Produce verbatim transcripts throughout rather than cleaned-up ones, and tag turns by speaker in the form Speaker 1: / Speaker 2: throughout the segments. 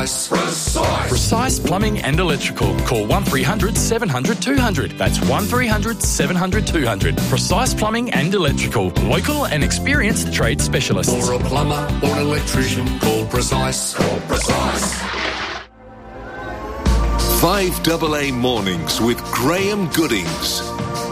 Speaker 1: Precise. Precise.
Speaker 2: Precise Plumbing and Electrical. Call one three hundred seven hundred two hundred. That's one three hundred seven hundred two hundred. Precise Plumbing and Electrical. Local and experienced trade specialists.
Speaker 1: For a plumber or an electrician, call Precise. Call Precise.
Speaker 3: five A A Mornings with Graham Goodings.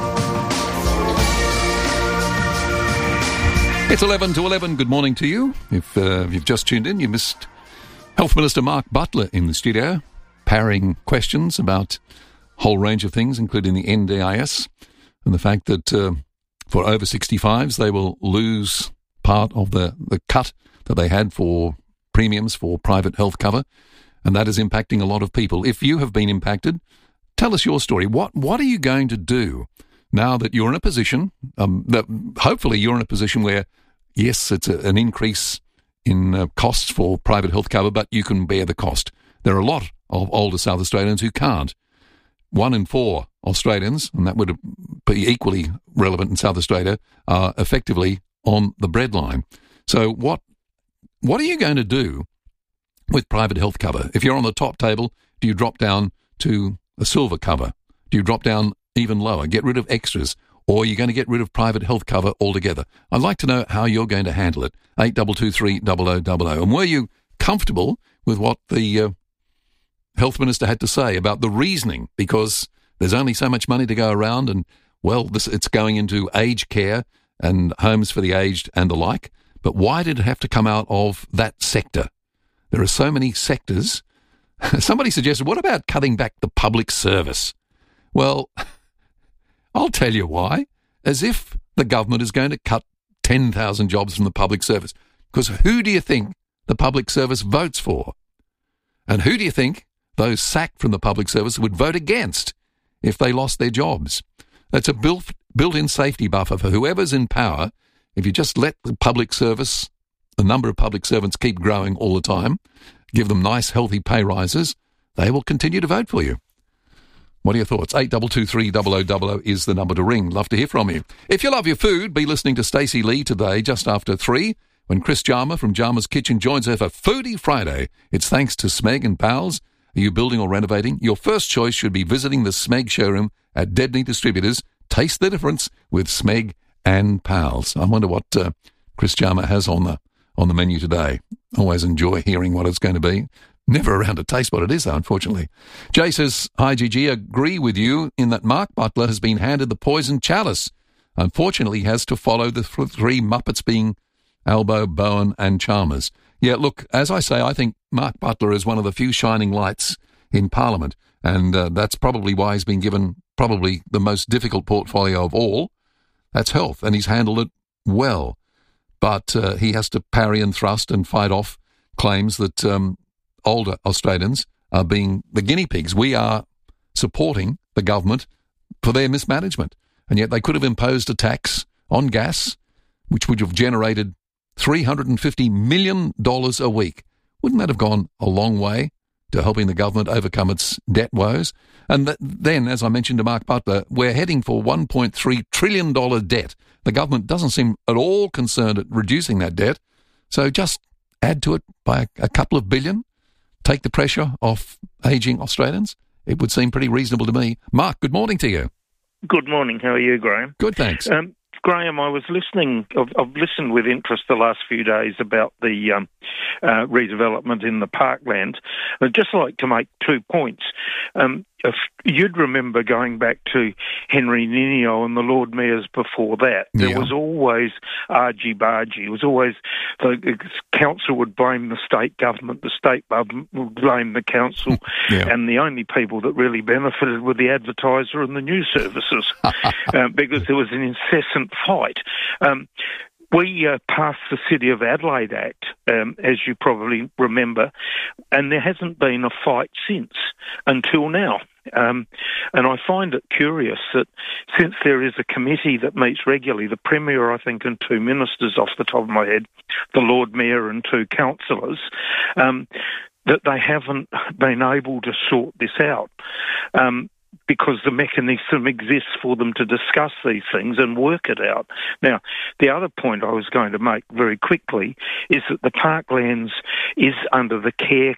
Speaker 4: It's eleven to eleven. Good morning to you. If uh, you've just tuned in, you missed Health Minister Mark Butler in the studio, parrying questions about a whole range of things, including the N D I S and the fact that uh, for over sixty-fives, they will lose part of the, the cut that they had for premiums for private health cover, and that is impacting a lot of people. If you have been impacted, tell us your story. What what are you going to do now that you're in a position, um, that hopefully you're in a position where, yes, it's a, an increase in uh, costs for private health cover, but you can bear the cost. There are a lot of older South Australians who can't. One in four Australians, and that would be equally relevant in South Australia, are effectively on the breadline. So what what are you going to do with private health cover? If you're on the top table, do you drop down to a silver cover? Do you drop down even lower, get rid of extras, or are you going to get rid of private health cover altogether? I'd like to know how you're going to handle it. eight two two three zero zero zero zero. And were you comfortable with what the uh, Health Minister had to say about the reasoning? Because there's only so much money to go around, and, well, this, it's going into aged care and homes for the aged and the like. But why did it have to come out of that sector? There are so many sectors. Somebody suggested, what about cutting back the public service? Well, I'll tell you why. As if the government is going to cut ten thousand jobs from the public service. Because who do you think the public service votes for? And who do you think those sacked from the public service would vote against if they lost their jobs? That's a built, built-in safety buffer for whoever's in power. If you just let the public service, the number of public servants keep growing all the time, give them nice, healthy pay rises, they will continue to vote for you. What are your thoughts? eight two two three zero zero zero zero is the number to ring. Love to hear from you. If you love your food, be listening to Stacey Lee today just after three when Chris Jarma from Jarma's Kitchen joins her for Foodie Friday. It's thanks to Smeg and Pals. Are you building or renovating? Your first choice should be visiting the Smeg showroom at Debney Distributors. Taste the difference with Smeg and Pals. I wonder what uh, Chris Jarma has on the on the menu today. Always enjoy hearing what it's going to be. Never around to taste what it is, though, unfortunately. Jay says, hi, G G, agree with you in that Mark Butler has been handed the poison chalice. Unfortunately, he has to follow the th- three Muppets being Albo, Bowen and Chalmers. Yeah, look, as I say, I think Mark Butler is one of the few shining lights in Parliament, and uh, that's probably why he's been given probably the most difficult portfolio of all. That's health, and he's handled it well. But uh, he has to parry and thrust and fight off claims that um, older Australians are being the guinea pigs. We are supporting the government for their mismanagement. And yet they could have imposed a tax on gas, which would have generated three hundred fifty million dollars a week. Wouldn't that have gone a long way to helping the government overcome its debt woes? And th- then, as I mentioned to Mark Butler, we're heading for one point three trillion dollars debt. The government doesn't seem at all concerned at reducing that debt. So just add to it by a, a couple of billion. Take the pressure off ageing Australians. It would seem pretty reasonable to me. Mark, good morning to you.
Speaker 5: Good morning. How are you, Graham?
Speaker 4: Good, thanks.
Speaker 5: Um, Graham, I was listening, I've, I've listened with interest the last few days about the um, uh, redevelopment in the parkland. I'd just like to make two points. Um, if you'd remember going back to Henry Ninio and the Lord Mayors before that, there
Speaker 4: yeah.
Speaker 5: was always argy-bargy. It was always the council would blame the state government, the state government would blame the council, yeah. and the only people that really benefited were the advertiser and the news services um, because there was an incessant fight. Um, We uh, passed the City of Adelaide Act, um, as you probably remember, and there hasn't been a fight since, until now. Um, and I find it curious that since there is a committee that meets regularly, the Premier, I think, and two ministers off the top of my head, the Lord Mayor and two councillors, um, that they haven't been able to sort this out. Um, because the mechanism exists for them to discuss these things and work it out. Now, the other point I was going to make very quickly is that the Parklands is under the care